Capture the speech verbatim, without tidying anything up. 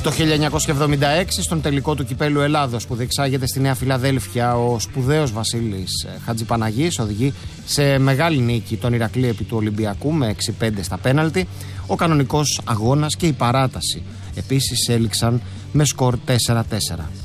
Το χίλια εννιακόσια εβδομήντα έξι, στον τελικό του Κυπέλλου Ελλάδος που διεξάγεται στη Νέα Φιλαδέλφια, ο σπουδαίος Βασίλης Χατζηπαναγής οδηγεί σε μεγάλη νίκη τον Ηρακλή επί του Ολυμπιακού με έξι πέντε στα πέναλτι. Ο κανονικός αγώνας και η παράταση επίσης έληξαν με σκορ τέσσερα τέσσερα.